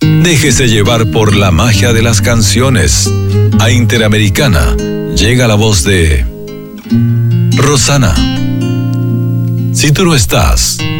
Déjese llevar por la magia de las canciones. A Interamericana llega la voz de Rosana. Si tú no estás,